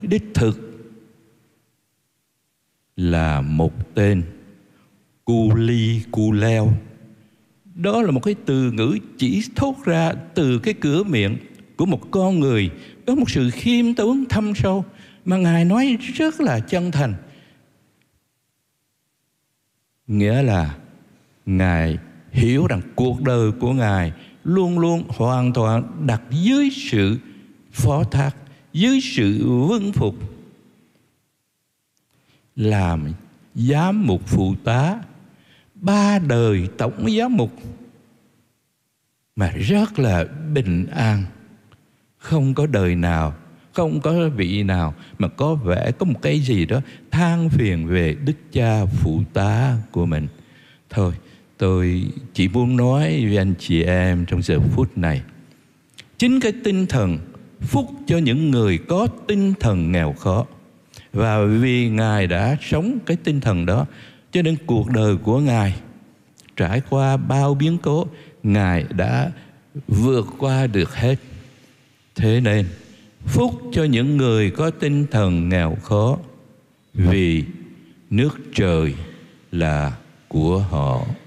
đích thực là một tên cu li cu leo. Đó là một cái từ ngữ chỉ thốt ra từ cái cửa miệng của một con người có một sự khiêm tốn thâm sâu mà Ngài nói rất là chân thành. Nghĩa là Ngài hiểu rằng cuộc đời của Ngài luôn luôn hoàn toàn đặt dưới sự phó thác, dưới sự vâng phục. Làm giám mục phụ tá 3 đời tổng giám mục mà rất là bình an. Không có đời nào, không có vị nào mà có vẻ có một cái gì đó than phiền về đức cha phụ tá của mình. Thôi, tôi chỉ muốn nói với anh chị em trong giờ phút này, chính cái tinh thần phúc cho những người có tinh thần nghèo khó. Và vì Ngài đã sống cái tinh thần đó, cho nên cuộc đời của Ngài trải qua bao biến cố, Ngài đã vượt qua được hết. Thế nên phúc cho những người có tinh thần nghèo khó, vì nước trời là của họ.